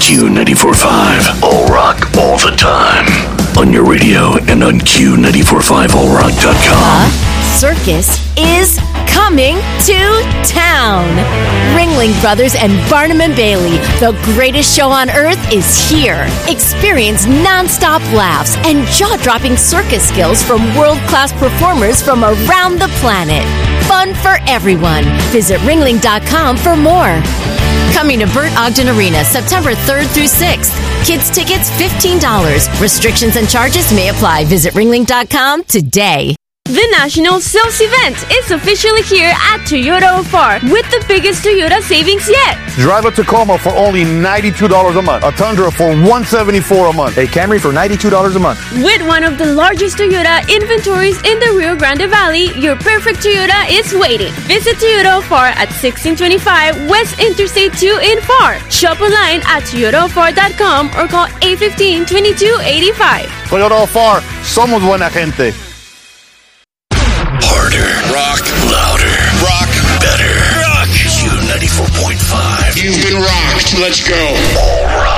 Q94.5, All Rock all the time. On your radio and on Q945allrock.com. Circus is coming to town. Ringling Brothers and Barnum and Bailey, the greatest show on earth, is here. Experience non-stop laughs and jaw-dropping circus skills from world-class performers from around the planet. Fun for everyone. Visit ringling.com for more. Coming to Burt Ogden Arena September 3rd through 6th. Kids tickets $15. Restrictions and charges may apply. Visit ringling.com today. The National Sales Event is officially here at Toyota Ofar with the biggest Toyota savings yet. Drive a Tacoma for only $92 a month. A Tundra for $174 a month. A Camry for $92 a month. With one of the largest Toyota inventories in the Rio Grande Valley, your perfect Toyota is waiting. Visit Toyota Ofar at 1625 West Interstate 2 in Far. Shop online at toyotaofar.com or call 815-2285. Toyota Ofar, somos buena gente. Harder. Rock. Louder. Rock. Better. Rock. Q94.5. You've been rocked. Let's go. All Rock.